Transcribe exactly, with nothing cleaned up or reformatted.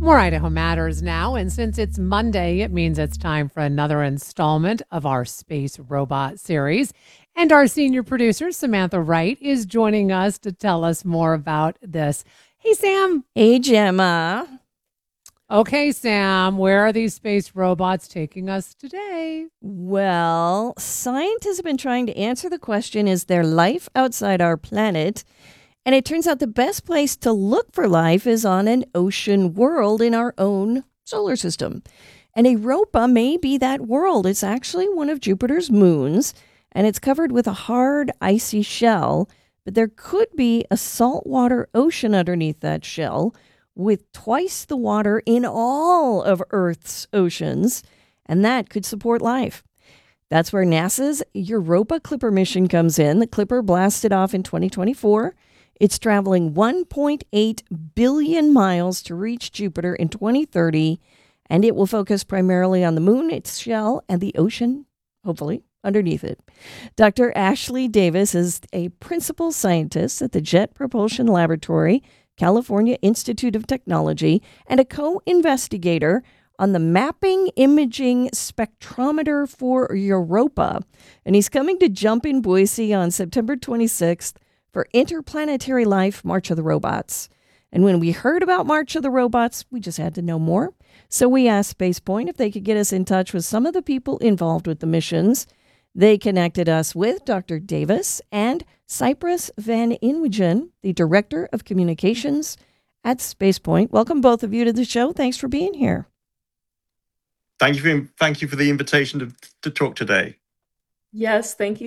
More Idaho Matters now, and since it's Monday, it means it's time for another installment of our Space Robot series. And our senior producer, Samantha Wright, is joining us to tell us more about this. Hey, Sam. Hey, Gemma. Okay, Sam, where are these space robots taking us today? Well, scientists have been trying to answer the question, is there life outside our planet? And it turns out the best place to look for life is on an ocean world in our own solar system. And Europa may be that world. It's actually one of Jupiter's moons, and it's covered with a hard, icy shell. But there could be a saltwater ocean underneath that shell with twice the water in all of Earth's oceans, and that could support life. That's where NASA's Europa Clipper mission comes in. The Clipper blasted off in twenty twenty-four. It's traveling one point eight billion miles to reach Jupiter in twenty thirty, and it will focus primarily on the moon, its shell, and the ocean, hopefully, underneath it. Doctor Ashley Davis is a principal scientist at the Jet Propulsion Laboratory, California Institute of Technology, and a co-investigator on the Mapping Imaging Spectrometer for Europa. And he's coming to Jump in Boise on September twenty-sixth for Interplanetary Life March of the Robots. And when we heard about March of the Robots, we just had to know more. So we asked Spacepoint if they could get us in touch with some of the people involved with the missions. They connected us with Doctor Davis and Cyprus Van Inwagen, the Director of Communications at Spacepoint. Welcome, both of you, to the show. Thanks for being here. Thank you for, thank you for the invitation to, to talk today. Yes, thank you